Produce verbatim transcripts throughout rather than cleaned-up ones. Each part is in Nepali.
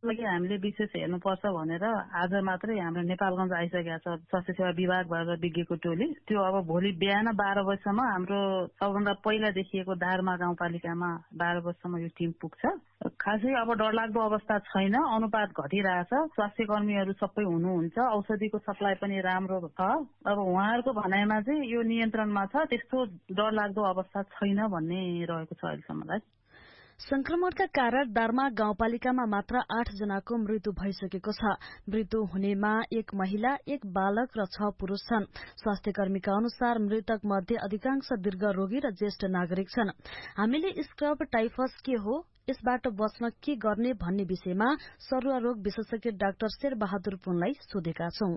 लागि हामीले विशेष हेर्नुपर्छ भनेर आज मात्रै हाम्रो नेपालगञ्ज आइसकेका छ स्वास्थ्य सेवा विभागबाट विज्ञको टोली। त्यो अब भोलि बिहान बाह्र बजीसम्म हाम्रो सबभन्दा पहिला देखिएको दारमा गाउँपालिकामा बाह्र बजीसम्म यो टिम पुग्छ। खासै अब डरलाग्दो अवस्था छैन, अनुपात घटिरहेछ, स्वास्थ्य कर्मीहरू सबै हुनुहुन्छ, औषधिको सप्लाई पनि राम्रो छ। अब उहाँहरूको भनाइमा चाहिँ यो नियन्त्रणमा छ, त्यस्तो डरलाग्दो अवस्था छैन भन्ने रहेको छ अहिलेसम्मलाई। संक्रमणका कारण दार्मा गाउँपालिकामा मात्र आठ जनाको मृत्यु भइसकेको छ। मृत्यु हुनेमा एक महिला, एक बालक र छ पुरूष छन्। स्वास्थ्य कर्मीका अनुसार मृतक मध्ये अधिकांश दीर्घ रोगी र ज्येष्ठ नागरिक छन्। हामीले स्क्रब टाइफस के हो, यसबाट बच्न के गर्ने भन्ने विषयमा सरुवा रोग विशेषज्ञ डाक्टर शेरबहादुर पुनलाई सोधेका छौं।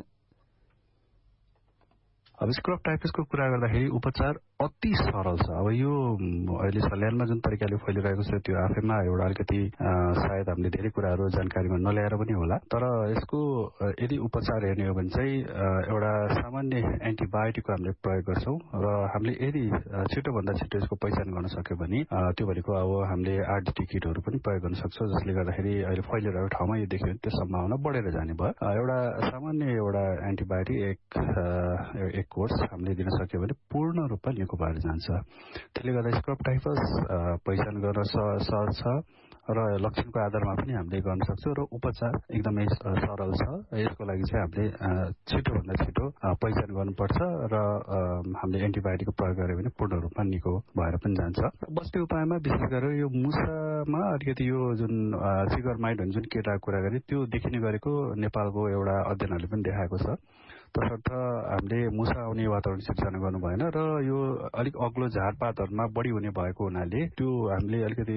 अब स्क्रब टाइफसको कुरा गर्दाखेरि उपचार अति सरल छ। अब यो अहिले सल्यानमा जुन तरिकाले फैलिरहेको छ त्यो आफैमा एउटा अलिकति सायद हामीले धेरै कुराहरू जानकारीमा नल्याएर पनि होला, तर यसको यदि उपचार हेर्ने हो भने चाहिँ एउटा सामान्य एन्टिबायोटिकको हामीले प्रयोग गर्छौं र हामीले यदि छिटोभन्दा छिटो यसको पहिचान गर्न सक्यो भने त्यो भनेको अब हामीले आरडिटी किटहरू पनि प्रयोग गर्न सक्छौं, जसले गर्दाखेरि अहिले फैलिरहेको ठाउँमा यो देख्यो भने त्यो सम्भावना बढेर जाने भयो। एउटा सामान्य एउटा एन्टिबायोटिक एक एक कोर्स हामीले दिन सक्यो भने पूर्ण रूपमा निको भएर जान्छ। त्यसले गर्दा स्क्रब टाइफस पहिचान गर्न सहज छ र लक्षणको आधारमा पनि हामीले गर्न सक्छौं र उपचार एकदमै सरल छ। यसको लागि चाहिँ हामीले छिटोभन्दा छिटो पहिचान गर्नुपर्छ र हामीले एन्टिबायोटिकको प्रयोग गर्यो भने पूर्ण रूपमा निको भएर पनि जान्छ। बस्ने उपायमा विशेष गरेर यो मुसामा अलिकति यो जुन चिगरमाइट हुन्छ जुन केटाको कुरा गरे त्यो देखिने गरेको नेपालको एउटा अध्ययनहरूले पनि देखाएको छ। तसर्थ हामीले मुसा आउने वातावरण सिर्जना गर्नु भएन र यो अलिक अग्लो झारपातहरूमा बढी हुने भएको हुनाले त्यो हामीले अलिकति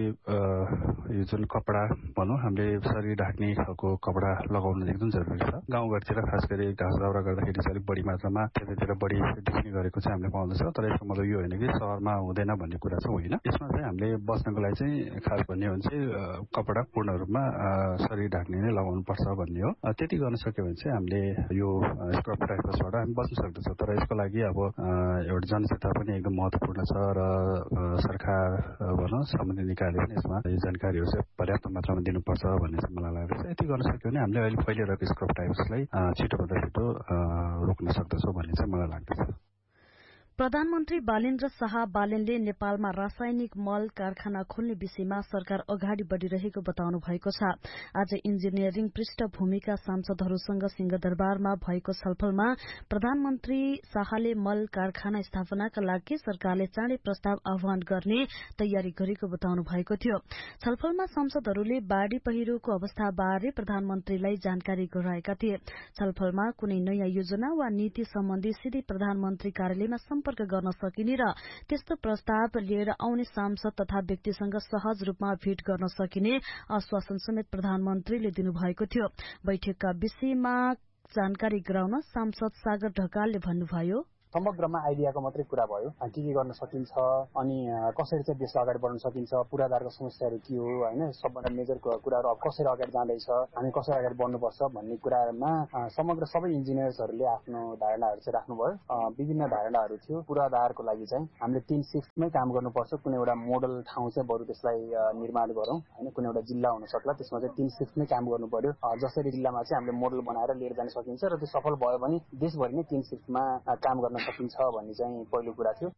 यो जुन कपडा भनौँ हामीले शरीर ढाक्ने खालको कपडा लगाउनु एकदम जरुरी छ। गाउँघरतिर खास गरी घाँस दाउरा गर्दाखेरि चाहिँ अलिक बढी मात्रामा त्यतातिर बढी देखिने गरेको चाहिँ हामीले पाउँदछ। तर यसको मतलब यो होइन कि सहरमा हुँदैन भन्ने कुरा चाहिँ होइन। यसमा चाहिँ हामीले बच्नको लागि चाहिँ खास भन्ने हो भने चाहिँ कपडा पूर्ण रूपमा शरीर ढाक्ने नै लगाउनु पर्छ भन्ने हो। त्यति गर्न सक्यो भने चाहिँ हामीले यो स्क्रब टाइफसबाट हामी बच्न सक्दछौँ। तर यसको लागि अब एउटा जनचेतना पनि एकदम महत्त्वपूर्ण छ र सरकार भनौँ सम्बन्धित निकायले पनि यसमा यो जानकारीहरू चाहिँ पर्याप्त मात्रामा दिनुपर्छ भन्ने चाहिँ मलाई लागेको छ। यति गर्न सक्यो भने हामीले अहिले फैलिरहेको स्क्रब टाइफसलाई छिटोभन्दा छिटो रोक्न सक्दछौँ भन्ने चाहिँ मलाई लाग्दछ। प्रधानमन्त्री बालेन्द्र शाह बालेनले नेपालमा रासायनिक मल कारखाना खोल्ने विषयमा सरकार अगाडि बढ़िरहेको बताउनु भएको छ। आज इन्जिनियरिङ पृष्ठभूमिका सांसदहरूसँग सिंहदरबारमा भएको छलफलमा प्रधानमन्त्री शाहले मल कारखाना स्थापनाका लागि सरकारले चाँडै प्रस्ताव आह्वान गर्ने तयारी गरेको बताउनु भएको थियो। छलफलमा सांसदहरूले बाढ़ी पहिरोको अवस्थाबारे प्रधानमन्त्रीलाई जानकारी गराएका थिए। छलफलमा कुनै नयाँ योजना वा नीति सम्बन्धी सिधै प्रधानमन्त्री कार्यालयमा सम्पर्क गर्न सकिने र त्यस्तो प्रस्ताव लिएर आउने सांसद तथा व्यक्तिसँग सहज रूपमा भेट गर्न सकिने आश्वासन समेत प्रधानमन्त्रीले दिनुभएको थियो। बैठकका विषयमा जानकारी गराउन सांसद सागर ढकालले भन्नुभयो, समग्रमा आइडियाको मात्रै कुरा भयो, के के गर्न सकिन्छ अनि कसरी चाहिँ देशलाई अगाडि बढाउन सकिन्छ, पूर्वाधारको समस्याहरू के हो हैन, सबभन्दा मेजर कुराहरू अब कसरी अगाडि जाँदैछ, हामी कसरी अगाडि बढ्नुपर्छ भन्ने कुरामा समग्र सबै इन्जिनियर्सहरूले आफ्नो धारणाहरू चाहिँ राख्नुभयो। विभिन्न धारणाहरू थियो। पूर्वाधारको लागि चाहिँ हामीले तीन शिफ्टमै काम गर्नुपर्छ, कुनै एउटा मोडल ठाउँ चाहिँ बरु त्यसलाई निर्माण गरौँ हैन, कुनै एउटा जिल्ला हुन सक्ला, त्यसमा चाहिँ तीन शिफ्टमै काम गर्नु पर्यो। जसरी जिल्लामा चाहिँ हामीले मोडल बनाएर लिएर जान सकिन्छ र त्यो सफल भयो भने देशभरि नै तीन शिफ्टमा काम गर्न सकिन्छ भन्ने चाहिँ पहिलो कुरा थियो।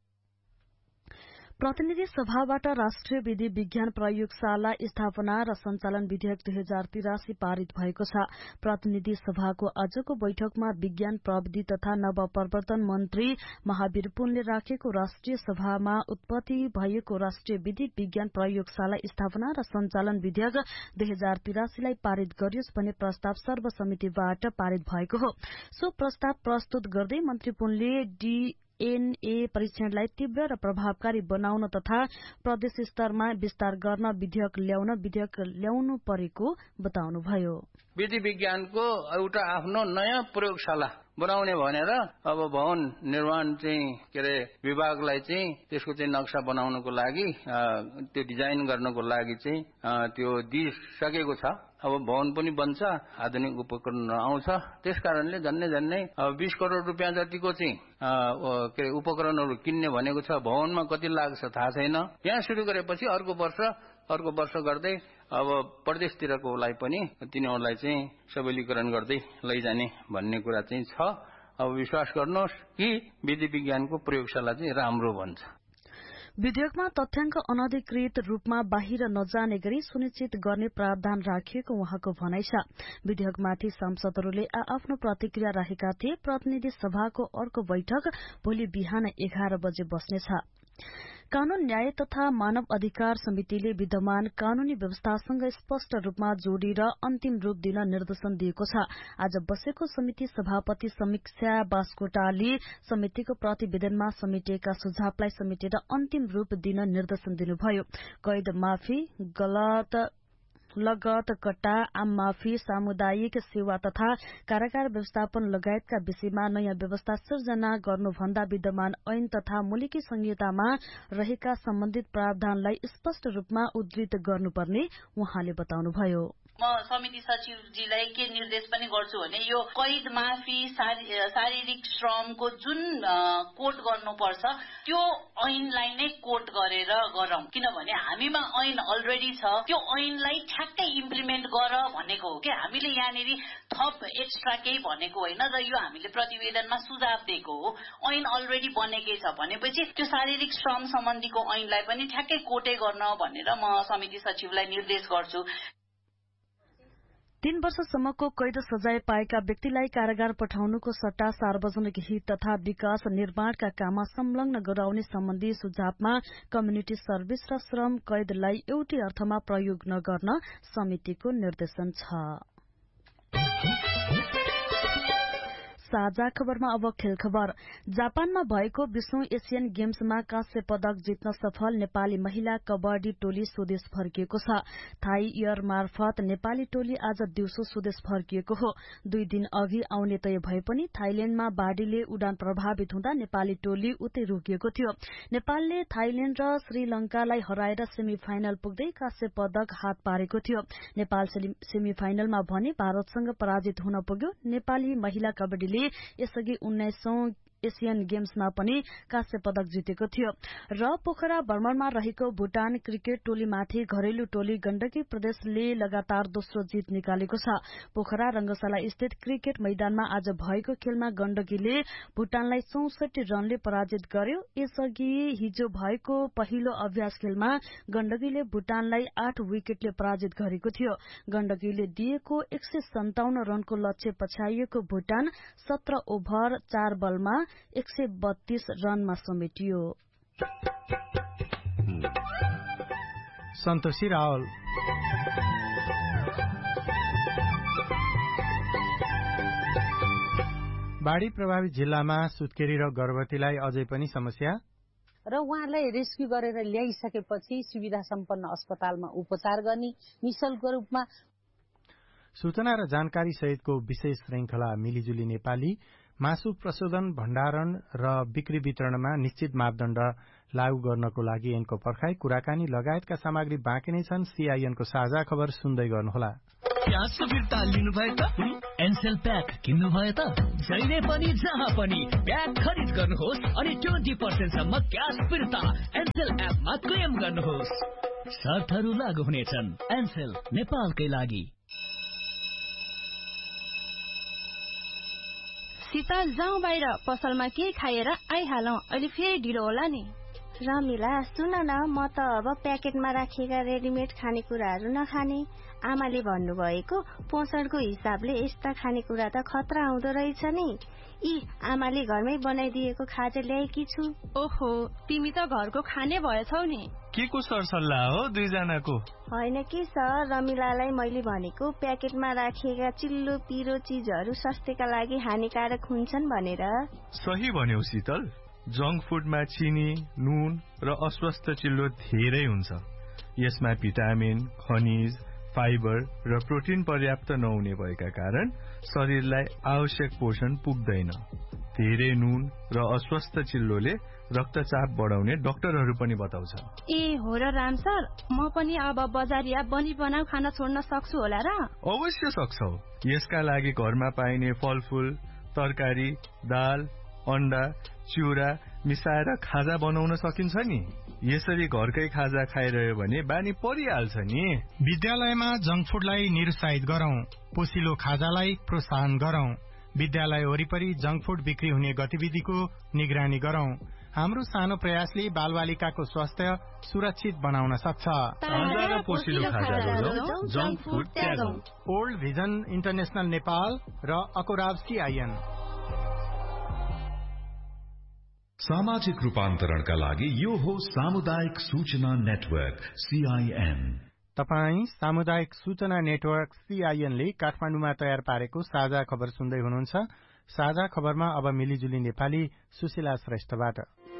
प्रतिनिधि सभाबाट राष्ट्रिय विधि विज्ञान प्रयोगशाला स्थापना र सञ्चालन विधेयक दुई हजार तिरासी पारित भएको छ। प्रतिनिधि सभाको आजको बैठकमा विज्ञान प्रविधि तथा नवप्रवर्तन मन्त्री महावीर पुनले राखेको राष्ट्रिय सभामा उत्पत्ति भएको राष्ट्रिय विधि विज्ञान प्रयोगशाला स्थापना र सञ्चालन विधेयक दुई हजार तिरासीलाई पारित गरियोस् भन्ने प्रस्ताव सर्वसम्मतिबाट पारित भएको हो। सो प्रस्ताव प्रस्तुत गर्दै मन्त्री पुनले डी एनए परीक्षणलाई तीव्र र प्रभावकारी बनाउन तथा प्रदेश स्तरमा विस्तार गर्न विधेयक ल्याउन विधेयक ल्याउनु परेको बताउनुभयो। विधि विज्ञानको एउटा आफ्नो नयाँ प्रयोगशाला बनाउने भनेर अब भवन निर्माण चाहिँ के अरे विभागलाई चाहिँ त्यसको चाहिँ नक्सा बनाउनको लागि त्यो डिजाइन गर्नको लागि चाहिँ त्यो दिइसकेको छ। अब भवन पनि बन्छ, आधुनिक उपकरण आउँछ, त्यसकारणले झन्नै झन्नै बीस करोड़ रुपियाँ जतिको चाहिँ के अरे उपकरणहरू किन्ने भनेको छ। भवनमा कति लाग्छ थाहा छैन। यहाँ सुरु गरेपछि अर्को वर्ष अर्को वर्ष गर्दै अब प्रदेशतिरकोलाई पनि तिनीहरूलाई चाहिँ सबलीकरण गर्दै लैजाने भन्ने कुरा चाहिँ छ। अब विश्वास गर्नुहोस् कि विधि विज्ञानको प्रयोगशाला चाहिँ राम्रो भन्छ। विधेयकमा तथ्याङ्क अनधिकृत रूपमा बाहिर नजाने गरी सुनिश्चित गर्ने प्रावधान राखिएको उहाँको भनाइ छ। विधेयकमाथि सांसदहरूले आफ्नो प्रतिक्रिया राखेका थिए। प्रतिनिधि सभाको अर्को बैठक भोलि बिहान एघार बजे बस्नेछ। कानून न्याय तथा मानव अधिकार समितिले विद्यमान कानूनी व्यवस्थासँग स्पष्ट रूपमा जोडेर अन्तिम रूप दिन निर्देशन दिएको छ। आज बसेको समिति सभापति समीक्षा बास्कोटाले समितिको प्रतिवेदनमा समेटिएका सुझावलाई समेटेर अन्तिम रूप दिन निर्देशन दिनुभयो। कैद माफी, गलत लगत कट्टा, आम माफी, सामुदायिक सेवा तथा कारागार व्यवस्थापन लगायतका विषयमा नयाँ व्यवस्था सिर्जना गर्नुभन्दा विद्यमान ऐन तथा मुलुकी संहितामा रहेका सम्बन्धित प्रावधानलाई स्पष्ट रूपमा उद्धृत गर्नुपर्ने उहाँले बताउनुभयो। म समिति सचिवजीलाई के निर्देश पनि गर्छु भने यो कैद माफी, शारीरिक श्रमको जुन कोट गर्नुपर्छ त्यो ऐनलाई नै कोट गरेर गरौं। किनभने हामीमा ऐन अलरेडी छ, त्यो ऐनलाई ठ्याक्कै इम्प्लिमेन्ट गर भनेको हो कि हामीले यहाँनिर थप एक्स्ट्रा केही भनेको होइन र यो हामीले प्रतिवेदनमा सुझाव दिएको हो। ऐन अलरेडी बनेकै छ भनेपछि त्यो शारीरिक श्रम सम्बन्धीको ऐनलाई पनि ठ्याक्कै कोटै गर्न भनेर म समिति सचिवलाई निर्देश गर्छु। तीन वर्षसम्मको कैद सजाय पाएका व्यक्तिलाई कारागार पठाउनुको सट्टा सार्वजनिक हित तथा विकास निर्माणका काममा संलग्न गराउने सम्बन्धी सुझावमा कम्युनिटी सर्भिस र श्रम कैदलाई एउटै अर्थमा प्रयोग नगर्न समितिको निर्देशन छ। साझा खबरमा अब खेल खबर। जापानमा भएको विश्व एशियन गेम्समा कांस्य पदक जित्न सफल नेपाली महिला कबड्डी टोली स्वदेश फर्किएको छ। थाई एयर मार्फत नेपाली टोली आज दिउँसो स्वदेश फर्किएको हो। दुई दिन अघि आउने तय भए पनि थाइल्याण्डमा बाढ़ीले उडान प्रभावित हुँदा नेपाली टोली उतै रोकिएको थियो। नेपालले थाइल्याण्ड र श्रीलंकालाई हराएर सेमी फाइनल पुग्दै कांस्य पदक हात पारेको थियो। नेपाल सेमी फाइनलमा भने भारतसँग पराजित हुन पुग्यो। नेपाली महिला कबड्डीले यसअघि उन्नाइसौं एशियन गेम्समा पनि कांस्य पदक जितेको थियो। र पोखरा भ्रमणमा रहेको भूटान क्रिकेट टोलीमाथि घरेलु टोली गण्डकी प्रदेशले लगातार दोस्रो जित निकालेको छ। पोखरा रंगशाला स्थित क्रिकेट मैदानमा आज भएको खेलमा गण्डकीले भूटानलाई चौसठी रनले पराजित गर्यो। यसअघि हिजो भएको पहिलो अभ्यास खेलमा गण्डकीले भूटानलाई आठ विकेटले पराजित गरेको थियो। गण्डकीले दिएको एक सय सन्ताउन्न रनको लक्ष्य पछ्याइएको भूटान सत्र ओभर चार बलमा एक सय बत्तीस रनमा समेटियो। सन्तोषी रावल। बाढ़ी प्रभावित जिल्लामा सुत्केरी र गर्भवतीलाई अझै पनि समस्या र उहाँलाई रेस्क्यु गरेर ल्याइसकेपछि सुविधा सम्पन्न अस्पतालमा उपचार गर्ने निशुल्क रूपमा। सूचना र जानकारी सहितको विशेष श्रृंखला मिलिजुली नेपाली मासु प्रशोधन, भण्डारण र बिक्री वितरणमा निश्चित मापदण्ड लागू गर्नको लागि ऐनको पर्खाई, कुराकानी लगायतका सामग्री बाँकी नै छन्। सीआईएनको साझा खबर सुन्दै गर्नुहोला। प्याज फिर्ता लिनुभयो त एनसेल प्याक किन्नुभयो त जहिले पनि जहाँ पनि प्याक खरिद गर्नुहोस् अनि ट्वेन्टी पर्सेन्ट सम्म क्यास फिर्ता एनसेल एपमा क्लेम गर्नुहोस्। शर्तहरू लागू हुनेछन्। एनसेल नेपालकै लागि। शीतल जाउँ बाहिर, पसलमा के खाएर आइहालौं, अहिले फेरि ढिलो होला नि। रमिला सुन न, म त अब प्याकेटमा राखिएका रेडिमेड खानेकुराहरू नखाने। आमाले भन्नुभएको पोषणको हिसाबले यस्ता खानेकुरा त खतरा आउँदो रहेछ नि। यी आमाले घरमै बनाइदिएको खाजा ल्याएकी छु। ओहो, तिमी त घरको खाने भएछौ नि। के को सरसल्लाह हो दुईजनाको? होइन कि सर, रमिलालाई मैले भनेको प्याकेटमा राखिएका चिल्लो पिरो चिजहरू स्वास्थ्यका लागि हानिकारक हुन्छन् भनेर। सही भन्यौ शीतल। जंक फुडमा चिनी, नुन र अस्वस्थ चिल्लो धेरै हुन्छ। यसमा भिटामिन, खनिज, फाइबर र प्रोटिन पर्याप्त नहुने भएका कारण शरीरलाई आवश्यक पोषण पुग्दैन। धेरै नुन र अस्वस्थ चिल्लोले रक्तचाप बढाउने डाक्टरहरू पनि बताउँछ। ए हो र राम सर, म पनि अब बजारिया बनी बनाऊ खाना छोड्न सक्छु होला र? अवश्य सक्छौ। यसका लागि घरमा पाइने फलफूल, तरकारी, दाल, अण्डा, चिउरा मिसाएर खाजा बनाउन सकिन्छ नि। यसरी घरकै खाजा खाइरह्यो भने बानी परिहाल्छ नि। विद्यालयमा जंक फूडलाई निरुत्साहित गरौं, पोसिलो खाजालाई प्रोत्साहन गरौं, विद्यालय वरिपरि जंक फूड बिक्री हुने गतिविधिको निगरानी गरौं। हाम्रो सानो प्रयासले बालबालिकाको स्वास्थ्य सुरक्षित बनाउन सक्छ। ओल्ड भिजन इन्टरनेशनल नेपाल र अकोराब्स्की आइएन। सामाजिक रूपान्तरणका लागि यो हो सामुदायिक सूचना नेटवर्क सीआईएन। तपाई सामुदायिक सूचना नेटवर्क सीआईएन ले काठमाडौँमा तयार पारेको साझा खबर सुन्दै हुनुहुन्छ। साझा खबरमा अब मिलिजुली नेपाली सुशीला श्रेष्ठबाट।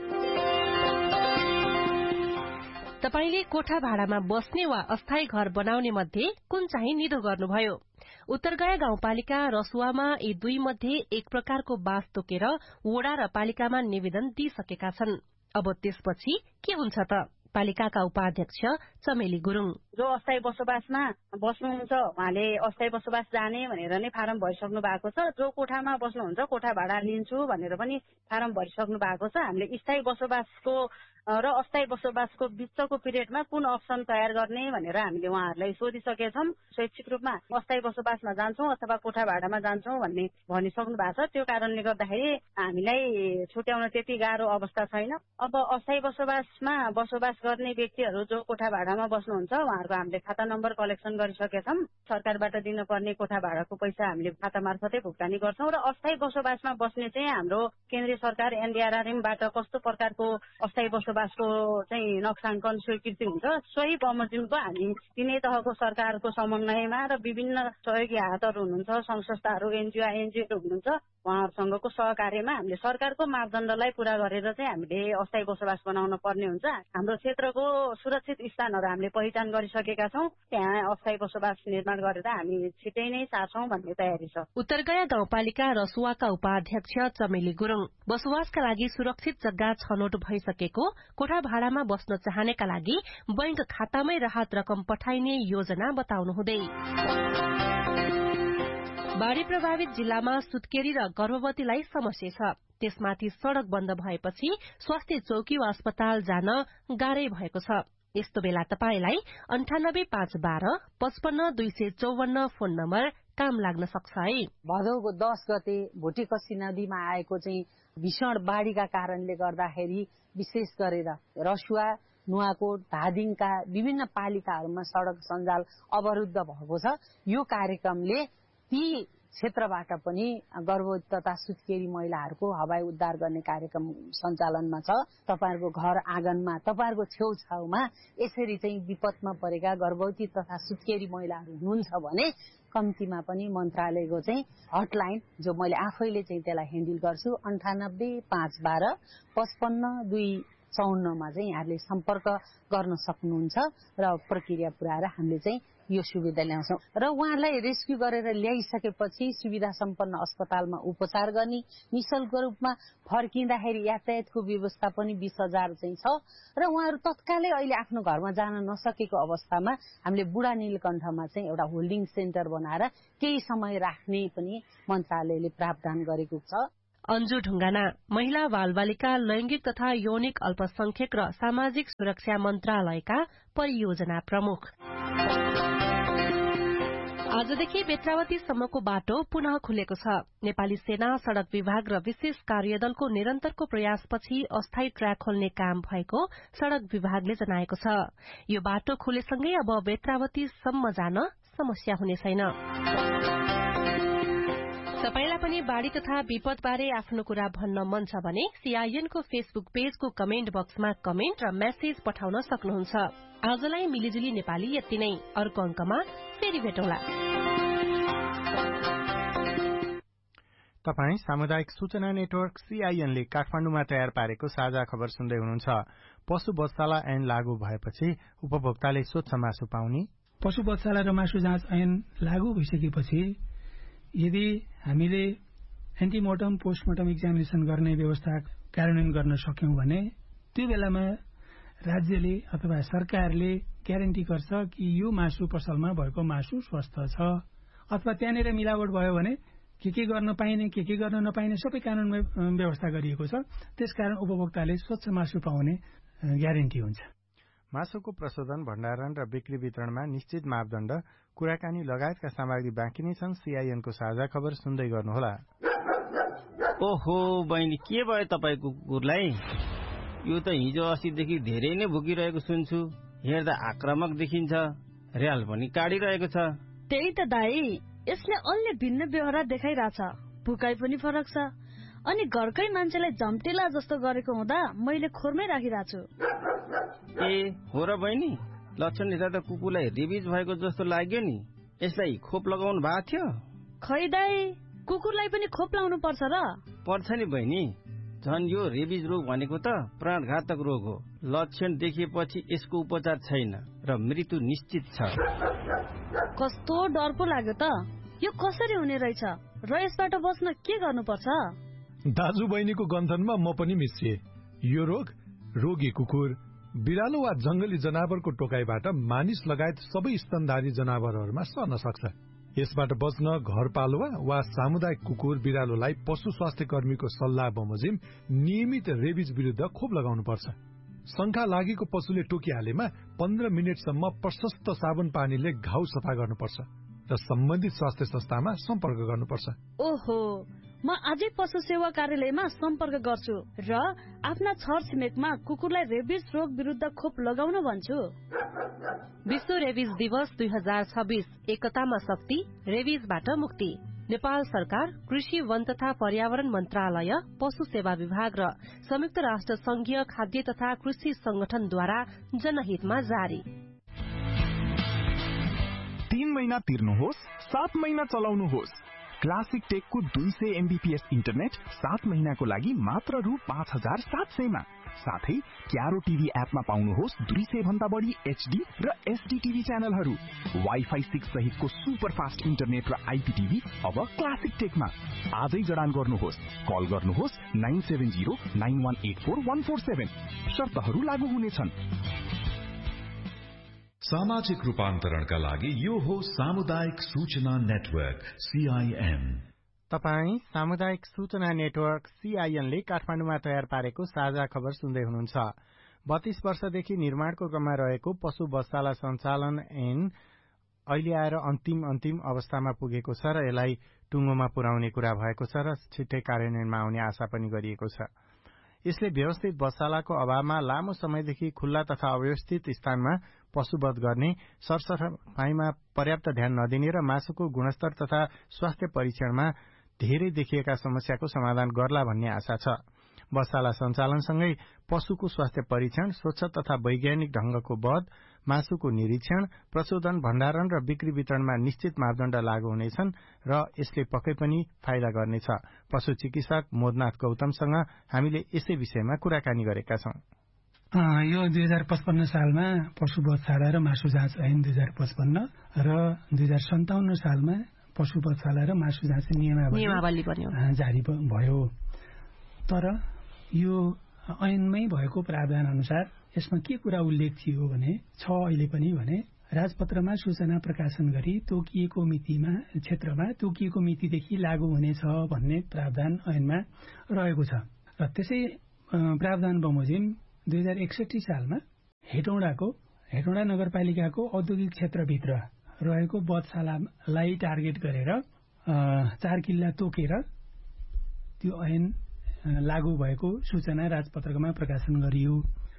तपाईले कोठा भाडामा बस्ने वा अस्थायी घर बनाउने मध्ये कुन चाहिँ निधो गर्नुभयो? उत्तरगया गाउँपालिका रसुवामा यी दुई मध्ये एक प्रकारको बास तोकेर वडा र पालिकामा निवेदन दिइसकेका छन्। अब त्यसपछि के हुन्छ त? पालिकाका उपाध्यक्ष चमेली गुरुङ। जो अस्थायी बसोबासमा बस्नुहुन्छ उहाँले अस्थायी बसोबास जाने भनेर नै फारम भरिसक्नु भएको छ। जो कोठामा बस्नुहुन्छ कोठा भाडा लिन्छु भनेर पनि फारम भरिसक्नु भएको छ। हामीले स्थायी बसोबासको र अस्थायी बसोबासको बीचको पिरियडमा कुन अप्सन तयार गर्ने भनेर हामीले उहाँहरूलाई सोधिसकेछौँ। शैक्षिक रूपमा अस्थायी बसोबासमा जान्छौँ अथवा कोठा भाडामा जान्छौँ भन्ने भनिसक्नु भएको छ। त्यो कारणले गर्दाखेरि हामीलाई छुट्याउन त्यति गाह्रो अवस्था छैन। अब अस्थायी बसोबासमा बसोबास गर्ने व्यक्तिहरू जो कोठा भाडामा बस्नुहुन्छ उहाँहरूको हामीले खाता नम्बर कलेक्सन गरिसकेछौँ। सरकारबाट दिनुपर्ने कोठा भाडाको पैसा हामीले खाता मार्फतै भुक्तानी गर्छौँ र अस्थायी बसोबासमा बस्ने चाहिँ हाम्रो केन्द्रीय सरकार एनडीआरआरएमबाट कस्तो प्रकारको अस्थायी बसोबासको चाहिँ नक्साङ्कन स्वीकृति हुन्छ सोही बमोजिमको हामी तिनै तहको सरकारको समन्वयमा र विभिन्न सहयोगी हातहरू हुनुहुन्छ, सङ्घ संस्थाहरू, एनजिओ एनजिओहरू हुनुहुन्छ, उहाँहरूसँगको सहकार्यमा हामीले सरकारको मापदण्डलाई पूरा गरेर चाहिँ हामीले अस्थायी बसोबास बनाउन पर्ने हुन्छ। हाम्रो क्षेत्रको सुरक्षित स्थानहरू हामीले पहिचान गरिसकेका छौँ। त्यहाँ अस्थायी बसोबास निर्माण गरेर हामी छिटै नै सार्छौँ भन्ने तयारी छ। उत्तरगया गाउँपालिका रसुवाका उपाध्यक्ष चमेली गुरुङ। बसोबासका लागि सुरक्षित जग्गा छनौट भइसकेको कोठा भाडामा बस्न चाहनेका लागि बैंक खातामै राहत रकम पठाइने योजना बताउनुहुँदै बाढ़ी प्रभावित जिल्लामा सुत्केरी र गर्भवतीलाई समस्या छ। त्यसमाथि सड़क बन्द भएपछि स्वास्थ्य चौकी वा अस्पताल जान गाह्रै भएको छ। यस्तो बेला तपाईलाई अन्ठानब्बे पाँच बाह्र पचपन्न दुई सय चौवन्न फोन नम्बर काम लाग्न सक्छ है। भदौको दस गते भोटेकसी नदीमा आएको चाहिँ भीषण बाढ़ीका कारणले गर्दाखेरि विशेष गरेर रसुवा, नुवाकोट, धादिङका विभिन्न पालिकाहरूमा सड़क सञ्जाल अवरुद्ध भएको छ। यो कार्यक्रमले ती क्षेत्रबाट पनि गर्भवती तथा सुत्केरी महिलाहरूको हवाई उद्धार गर्ने कार्यक्रम सञ्चालनमा छ। तपाईहरुको घर आँगनमा, तपाईहरुको छेउछाउमा यसरी चाहिँ विपदमा परेका गर्भवती तथा सुत्केरी महिलाहरू हुनुहुन्छ भने कम्तीमा पनि मन्त्रालयको चाहिँ हटलाइन जो मैले आफैले चाहिँ त्यसलाई ह्यान्डल गर्छु अन्ठानब्बे पाँच बाह्र पचपन्न दुई चौन्नमा चाहिँ यहाँले सम्पर्क गर्न सक्नुहुन्छ र प्रक्रिया पुर्याएर हामीले चाहिँ यो सुविधा ल्याउँछौँ र उहाँलाई रेस्क्यु गरेर ल्याइसकेपछि सुविधा सम्पन्न अस्पतालमा उपचार गर्ने निशुल्क रूपमा फर्किँदाखेरि यातायातको व्यवस्था पनि बीस हजार चाहिँ छ र उहाँहरू तत्कालै अहिले आफ्नो घरमा जान नसकेको अवस्थामा हामीले बुढा नीलकण्ठमा चाहिँ एउटा होल्डिङ सेन्टर बनाएर केही समय राख्ने पनि मन्त्रालयले प्रावधान गरेको छ। अन्जु ढुङ्गाना महिला बालबालिका लैंगिक तथा यौनिक अल्पसंख्यक र सामाजिक सुरक्षा मन्त्रालयका परियोजना प्रमुख। आजदेखि बेत्रावतीसम्मको बाटो पुनः खुलेको छ। नेपाली सेना सड़क विभाग र विशेष कार्यदलको निरन्तरको प्रयासपछि अस्थायी ट्र्याक खोल्ने काम भएको सड़क विभागले जनाएको छ। यो बाटो खुलेसँगै अब बेत्रावतीसम्म जान समस्या हुने छैन। तपाईलाई पनि बाढ़ी तथा विपद बारे आफ्नो कुरा भन्न मन छ भने सीआईएन को फेसबुक पेजको कमेन्ट बक्समा कमेन्ट र मेसेज पठाउन सक्नुहुन्छ। आजलाई मिलिजुली नेपाली यति नै। अर्को अंकमा फेरि भेटौँला। तपाई सामुदायिक सूचना नेटवर्क सीआईएनले काठमाडौँमा तयार पारेको साझा खबर सुन्दै हुनुहुन्छ। पशु बत्साला ऐन लागू भएपछि उपभोक्ताले स्वच्छ मासु पाउने। पशु बत्साला र मासु जाँच ऐन लागू भइसकेपछि यदि हामीले एन्टिमोर्टम पोस्टमोर्टम एक्जामिनेसन गर्ने व्यवस्था कार्यान्वयन गर्न सक्यौं भने त्यो बेलामा राज्यले अथवा सरकारले ग्यारेन्टी गर्छ कि यो मासु पसलमा भएको मासु स्वस्थ छ अथवा त्यहाँनिर मिलावट भयो भने के के गर्न पाइने के के गर्न नपाइने सबै कानूनमा व्यवस्था गरिएको छ। त्यसकारण उपभोक्ताले स्वच्छ मासु पाउने ग्यारेन्टी हुन्छ। मासुको प्रशोधन, भण्डारण र बिक्री वितरणमा निश्चित मापदण्ड, कुराकानी लगायतका सामग्री बाँकी नै छन्। सीआईएनको साझा खबर सुन्दै गर्नुहोला। ओहो बहिनी, के भयो तपाईँको कुकुरलाई? यो त हिजो अस्तिदेखि धेरै नै भुकिरहेको सुन्छु। हेर्दा आक्रामक देखिन्छ, र्याल पनि काटिरहेको छ। त्यही त दाई, यसले अलि भिन्न व्यवहार देखाइरहेछ, भुकाइ पनि फरक छ। अनि घरकै मान्छेलाई झम्टेला जस्तो गरेको हुँदा मैले खोरमै राखिरहेको छु। ए हो र बहिनी, लक्षण हेर्दा त कुकुरलाई रेबिज भएको जस्तो लाग्यो नि। यसलाई खोप लगाउनु भएको थियो? खै दाई, कुकुरलाई पनि खोप लाउनु पर्छ र? पर्छ नि बहिनी, झन् यो रेबिज रोग भनेको त प्राणघातक रोग हो। लक्षण देखिएपछि यसको उपचार छैन र मृत्यु निश्चित छ। कस्तो डर पो लाग्यो त, यो कसरी हुने रहेछ र यसबाट बच्न के गर्नुपर्छ? दाजु बहिनीको गन्थनमा म पनि मिसिए। यो रोग रोगी कुकुर, बिरालो वा जंगली जनावरको टोकाइबाट मानिस लगायत सबै स्तनधारी जनावरहरूमा सर्न सक्छ। यसबाट बच्न घरपालुवा वा सामुदायिक कुकुर बिरालोलाई पशु स्वास्थ्य कर्मीको सल्लाह बमोजिम नियमित रेबिज विरुद्ध खोप लगाउनुपर्छ। शंका लागेको पशुले टोकिहालेमा पन्ध्र मिनटसम्म प्रशस्त साबुन पानीले घाउ सफा गर्नुपर्छ र सम्बन्धित स्वास्थ्य संस्थामा सम्पर्क गर्नुपर्छ। ओहो, म आजै पशु सेवा कार्यालयमा सम्पर्क गर्छु र आफ्ना छरछिमेकमा कुकुरलाई रेबिज रोग विरुद्ध खोप लगाउन भन्छु। विश्व रेबिज दिवस दुई हजार छब्बीस, एकतामा शक्ति, रेबिजबाट मुक्ति। नेपाल सरकार, कृषि, वन तथा पर्यावरण मन्त्रालय, पशु सेवा विभाग र संयुक्त राष्ट्र संघीय खाद्य तथा कृषि संगठनद्वारा जनहितमा जारी। तीन महिना तिर्नुहोस्, सात महिना चलाउनुहोस्। क्लासिक टेकको दुई सय एमबीपीएस इन्टरनेट सात महिनाको लागि मात्र रु पाँच हजार सात सयमा। साथै क्यारो टिभी एपमा पाउनुहोस् दुई सय भन्दा बढी एचडी र एसडी टिभी च्यानलहरू। वाइफाई सिक्स सहितको सुपर फास्ट इन्टरनेट र आइपीटिभी अब क्लासिक टेकमा। आजै जडान गर्नुहोस्, कल गर्नुहोस् nine seven zero nine one eight four one four seven. शर्तहरू लागू हुनेछन्। सामाजिक रूपान्तरणका लागि यो हो सामुदायिक सूचना नेटवर्क सीआईएन। तपाई सामुदायिक सूचना नेटवर्क सीआईएन ले काठमाडौँमा तयार पारेको साझा खबर सुन्दै हुनुहुन्छ। बत्तीस वर्षदेखि निर्माणको क्रममा रहेको पशु बस्साला सञ्चालन ऐन अहिले आएर अन्तिम अन्तिम अवस्थामा पुगेको छ र यसलाई टुङ्गोमा पुर्याउने कुरा भएको छ र छिट्टै कार्यान्वयनमा आउने आशा पनि गरिएको छ। यसले व्यवस्थित बस्सालाको अभावमा लामो समयदेखि खुल्ला तथा अव्यवस्थित स्थानमा पशुवध गर्ने, सरसफाईमा पर्याप्त ध्यान नदिने र मासुको गुणस्तर तथा स्वास्थ्य परीक्षणमा धेरै देखिएका समस्याको समाधान गर्ला भन्ने आशा छ। बस्साला सञ्चालनसँगै पशुको स्वास्थ्य परीक्षण, स्वच्छ तथा वैज्ञानिक ढंगको वध, मासुको निरीक्षण, प्रशोधन, भण्डारण र बिक्री वितरणमा निश्चित मापदण्ड लागू हुनेछन् र यसले पक्कै पनि फाइदा गर्नेछ। पशु चिकित्सक मोदनाथ गौतमसँग हामीले यसै विषयमा कुराकानी गरेका छौं। यो दुई हजार पचपन्न सालमा पशु बधशाला र मासु जाँच ऐन दुई हजार पचपन्न र दुई हजार सन्ताउन्न सालमा पशु बधशाला र मासु जाँच नियमावली जारी भयो। तर यो ऐनमै भएको प्रावधान अनुसार यसमा के कुरा उल्लेख थियो भने छ अहिले पनि भने राजपत्रमा सूचना प्रकाशन गरी तोकिएको मितिमा क्षेत्रमा तोकिएको मितिदेखि लागू हुनेछ भन्ने प्रावधान ऐनमा रहेको छ। र त्यसै प्रावधान बमोजिम दुई हजार एकसठी सालमा हेटौँडाको हेटौँडा नगरपालिकाको औद्योगिक क्षेत्रभित्र रहेको बधशालालाई टार्गेट गरेर चार किल्ला तोकेर त्यो ऐन लागू भएको सूचना राजपत्रकमा प्रकाशन गरियो।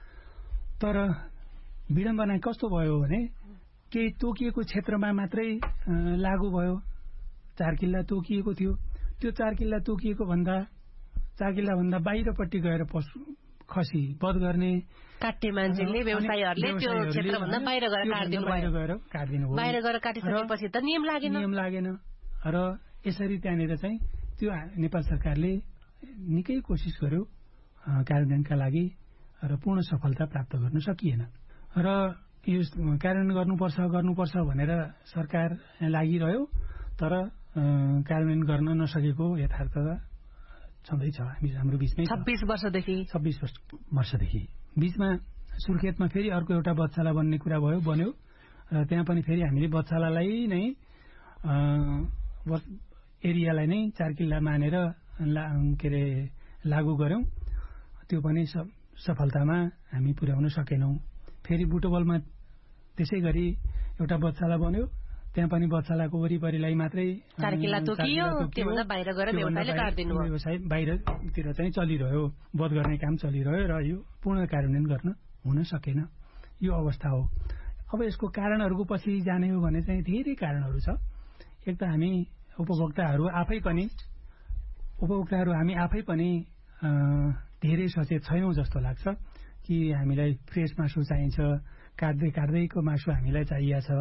तर विडम्बना कस्तो भयो भने केही तोकिएको क्षेत्रमा मात्रै लागू भयो। चार किल्ला तोकिएको थियो, त्यो चार किल्ला तोकिएको भन्दा चार किल्ला भन्दा बाहिरपट्टि गएर पशु खसी बध गर्ने काट्ने मान्छेले व्यवसायीहरूले त्यो क्षेत्रभन्दा बाहिर गएर काटिदिनु भयो। काटिदिनु भयो बाहिर गएर काटिसकेपछि त नियम लागेन नियम लागेन र यसरी त्यहाँनिर चाहिँ त्यो नेपाल सरकारले निकै कोसिस गर्यो कार्यान्वयनका लागि र पूर्ण सफलता प्राप्त गर्न सकिएन। र यो कार्यान्वयन गर्नुपर्छ गर्नुपर्छ भनेर सरकार लागिरह्यो, तर कार्यान्वयन गर्न नसकेको यथार्थ छँदैछ हामी हाम्रो बीचमै। छब्बीस वर्षदेखि छब्बीस वर्षदेखि बीचमा सुर्खेतमा फेरि अर्को एउटा बधशाला बन्ने कुरा भयो बन्यो र त्यहाँ पनि फेरि हामीले बधशालालाई नै एरियालाई नै चार किल्ला मानेर के अरे लागू गर्यौं। त्यो पनि सफलतामा हामी पुर्याउन सकेनौं। फेरि बुटवलमा त्यसै गरी एउटा बच्चाला बन्यो, त्यहाँ पनि बच्चालाको वरिपरिलाई मात्रै चार किल्ला तोकियो, त्योभन्दा बाहिर गएर व्यवसायले काट्दिनु भयो। व्यवसाय बाहिरतिर चाहिँ चलिरह्यो, बध गर्ने काम चलिरह्यो र यो पूर्ण कार्यान्वयन गर्न हुन सकेन। यो अवस्था हो। अब यसको कारणहरूको पछि जाने हो भने चाहिँ धेरै कारणहरू छ। एक त हामी उपभोक्ताहरू आफै पनि उपभोक्ताहरू हामी आफै पनि धेरै सचेत छैनौं जस्तो लाग्छ कि हामीलाई फ्रेस मासु चाहिन्छ, काट्दै काट्दैको मासु हामीलाई चाहिएको छ।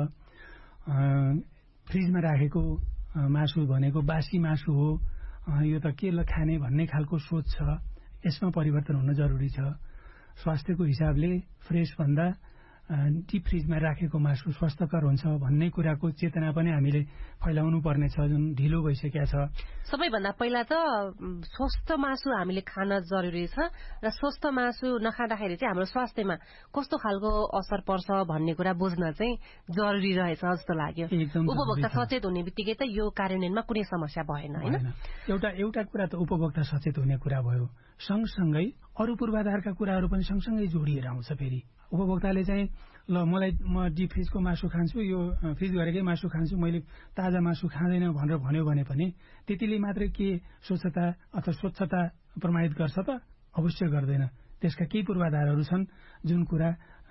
फ्रिजमा राखेको मासु भनेको बासी मासु हो, यो त के खाने भन्ने खालको सोच छ। यसमा परिवर्तन हुन जरुरी छ। स्वास्थ्यको हिसाबले फ्रेस भन्दा डिप फ्रिजमा राखेको मासु स्वस्थकर हुन्छ भन्ने कुराको चेतना पनि हामीले फैलाउनु पर्ने छ, जुन ढिलो भइसकेको छ। सबैभन्दा पहिला त स्वस्थ मासु हामीले खान जरुरी छ र स्वस्थ मासु नखाँदाखेरि चाहिँ हाम्रो स्वास्थ्यमा कस्तो खालको असर पर्छ भन्ने कुरा बुझ्न चाहिँ जरुरी रहेछ जस्तो लाग्यो। उपभोक्ता सचेत हुने बित्तिकै त यो कार्यान्वयनमा कुनै समस्या भएन हैन। एउटा एउटा कुरा त उपभोक्ता सचेत हुने कुरा भयो, सँगसँगै अरू पूर्वाधारका कुराहरू पनि सँगसँगै जोडिएर आउँछ। फेरि उपभोक्ताले चाहिँ ल मलाई म डिप फ्रिजको मासु खान्छु, यो फ्रिज गरेकै मासु खान्छु, मैले ताजा मासु खाँदैन भनेर भन्यो भने पनि त्यतिले मात्रै के स्वच्छता अथवा स्वच्छता प्रमाणित गर्छ त? अवश्य गर्दैन। त्यसका केही पूर्वाधारहरू छन् जुन कुरा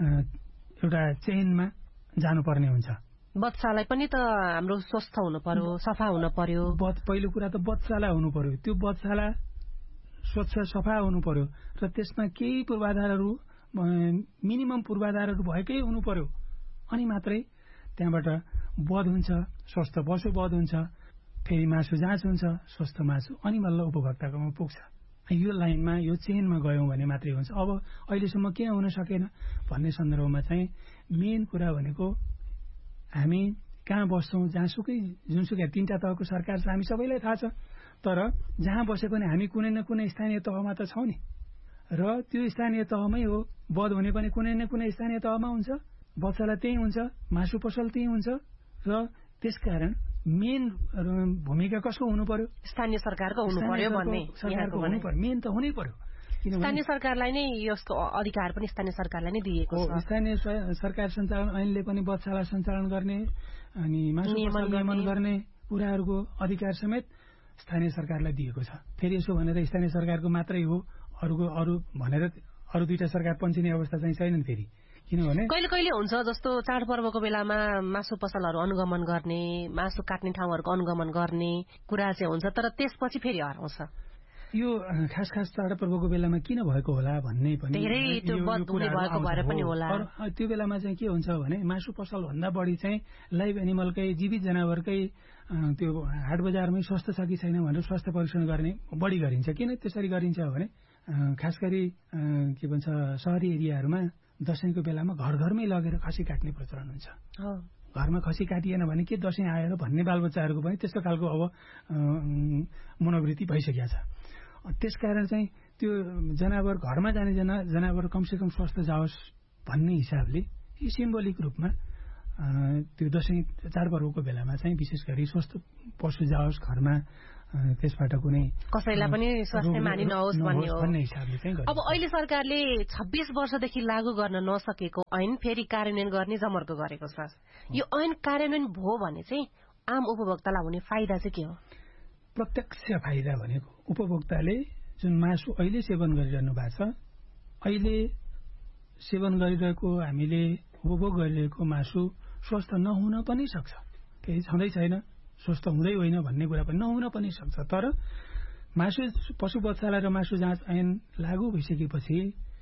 एउटा चेनमा जानुपर्ने हुन्छ। बच्चालाई पनि त हाम्रो स्वस्थ हुनु पर्यो, सफा हुनु पर्यो। पहिलो कुरा त बच्चालाई हुनु पर्यो, त्यो बच्चालाई स्वच्छ सफा हुनु पर्यो र त्यसमा केही पूर्वाधारहरू मिनिमम पूर्वाधारहरू भएकै हुनु पर्यो। अनि मात्रै त्यहाँबाट बध हुन्छ, स्वस्थ पशु बध हुन्छ, फेरि मासु जाँच हुन्छ, स्वस्थ मासु, अनि बल्ल उपभोक्ताकोमा पुग्छ। यो लाइनमा यो चेनमा गयौं भने मात्रै हुन्छ। अब अहिलेसम्म किन हुन सकेन भन्ने सन्दर्भमा चाहिँ मेन कुरा भनेको हामी कहाँ बस्छौं, जहाँसुकै जुनसुकै तीनटा तहको सरकार छ, हामी सबैलाई थाहा छ। तर जहाँ बसेको नि हामी कुनै न कुनै स्थानीय तहमा त छौं नि, र त्यो स्थानीय तहमै हो। बध हुने पनि कुनै न कुनै स्थानीय तहमा हुन्छ, बच्चालाई त्यही हुन्छ, मासु पसल त्यही हुन्छ। र त्यसकारण मेन भूमिका कसको हुनु पर्यो? स्थानीय सरकारको हुनु पर्यो भन्ने सरकारको हुनु पर्यो, मेन त हुनै पर्यो। स्थानीय सरकारलाई नै यसको अधिकार पनि स्थानीय सरकारलाई नै दिएको छ। स्थानीय सरकार सञ्चालन ऐनले पनि बच्चालाई सञ्चालन गर्ने अनि मासु पसल नियमन गर्ने कुराहरूको अधिकार समेत स्थानीय सरकारलाई दिएको छ। फेरि यसो भनेर स्थानीय सरकारको मात्रै हो, अरूको अरू भनेर अरू दुईटा सरकार पन्छिने अवस्था चाहिँ छैनन्। फेरि किनभने कहिले कहिले हुन्छ जस्तो चाडपर्वको बेलामा मासु पसलहरू अनुगमन गर्ने, मासु काट्ने ठाउँहरूको अनुगमन गर्ने कुरा चाहिँ हुन्छ, तर त्यसपछि फेरि हराउँछ। यो खास खास चाडपर्वको बेलामा किन भएको होला भन्ने पनि धेरै त्यो बदबुने भएको भएर पनि होला। त्यो बेलामा चाहिँ के हुन्छ भने मासु पसल भन्दा बढी चाहिँ लाइभ एनिमलकै, जीवित जनावरकै त्यो हाट बजारमै स्वस्थ छ कि छैन भनेर स्वास्थ्य परीक्षण गर्ने बढी गरिन्छ। किन त्यसरी गरिन्छ भने खास गरी के भन्छ शहरी एरियाहरूमा दशैंको बेलामा घर घरमै लगेर खसी काट्ने प्रचलन हुन्छ। घरमा खसी काटिएन भने के दशैं आएर भन्ने बालबच्चाहरूको पनि त्यस्तो खालको अब मनोवृत्ति भइसकेको छ। त्यसकारण चाहिँ त्यो जनावर घरमा जाने जना जनावर कमसेकम स्वस्थ जाओस् भन्ने हिसाबले यो सिम्बोलिक रूपमा त्यो दशैं चाडपर्वको बेलामा चाहिँ विशेष गरी स्वस्थ पशु जाओस् घरमा, त्यसबाट कुनै कसैलाई पनि स्वास्थ्य हानि नहोस् भन्ने हो भन्ने हिसाबले चाहिँ। अब अहिले सरकारले छब्बीस वर्षदेखि लागू गर्न नसकेको ऐन फेरि कार्यान्वयन गर्ने जमर्को गरेको छ। यो ऐन कार्यान्वयन भयो भने चाहिँ आम उपभोक्तालाई हुने फाइदा चाहिँ के हो? प्रत्यक्ष फाइदा भनेको उपभोक्ताले जुन मासु अहिले सेवन गरिरहनु भएको छ, अहिले सेवन गरिरहेको हामीले उपभोग गरिरहेको मासु स्वस्थ नहुन पनि सक्छ। केही छँदै छैन, स्वस्थ हुँदै होइन भन्ने कुरा पनि नहुन पनि सक्छ। तर मासु पशु बच्चालाई र मासु जाँच ऐन लागू भइसकेपछि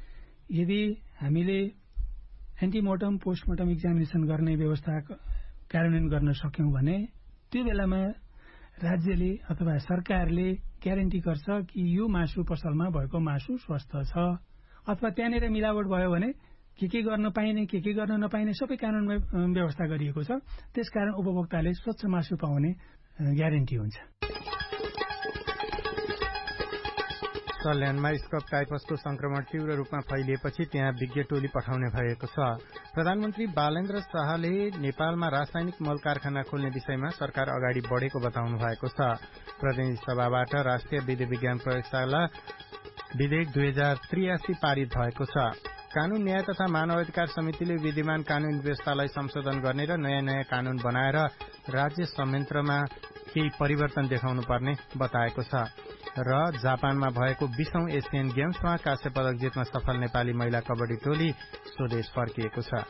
यदि हामीले एन्टिमोर्टम पोस्टमोर्टम एक्जामिनेसन गर्ने व्यवस्था कार्यान्वयन गर्न सक्यौं भने त्यो बेलामा राज्यले अथवा सरकारले ग्यारेन्टी गर्छ कि यो मासु पसलमा भएको मासु स्वस्थ छ, अथवा त्यहाँनिर मिलावट भयो भने के के गर्न पाइने के के गर्न नपाइने सबै कानूनमा व्यवस्था गरिएको छ। त्यसकारण उपभोक्ताले स्वच्छ मासु पाउने ग्यारेन्टी हुन्छ। सल्यानमा स्कप टाइफसको संक्रमण तीव्र रूपमा फैलिएपछि त्यहाँ विज्ञ टोली पठाउने भएको छ। प्रधानमन्त्री बालेन्द्र शाहले नेपालमा रासायनिक मल कारखाना खोल्ने विषयमा सरकार अगाडि बढ़ेको बताउनु भएको छ। प्रतिनिधि सभाबाट राष्ट्रिय विधि विज्ञान प्रयोगशाला विधेयक दुई हजार त्रियासी पारित भएको छ। कानून न्याय तथा मानव अधिकार समितिले विद्यमान कानून व्यवस्थालाई संशोधन गर्ने र नयाँ नयाँ कानून बनाएर राज्य संयन्त्रमा केही परिवर्तन देखाउनु पर्ने बताएको छ। र जापानमा भएको बीसौं एसियन गेम्समा काँस्य पदक जित्न सफल नेपाली महिला कबड्डी टोली स्वदेश फर्किएको छ।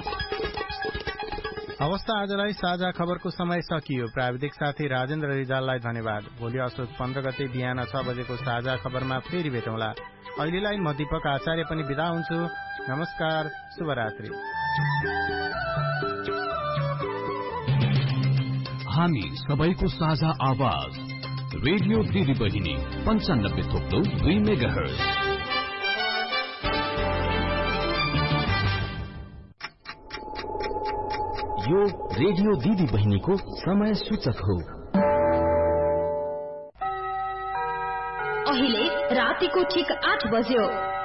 अवस्था आजलाई साझा खबरको समय सकियो। प्राविधिक साथी राजेन्द्र रिजाललाई धन्यवाद। भोलि असोज पन्ध्र गते बिहान छ बजेको साझा खबरमा फेरि भेटौँला। अहिलेलाई म दीपक आचार्य पनि बिदा हुन्छु। नमस्कार, शुभरात्रि। हामी सबैको साझा आवाज रेडियो दिदी बहिनी पञ्चानब्बे थोप्लो दुई मेगाहर्ज। यो रेडियो दिदी बहिनीको समय सूचक हो। अहिले रातिको ठिक आठ बज्यो।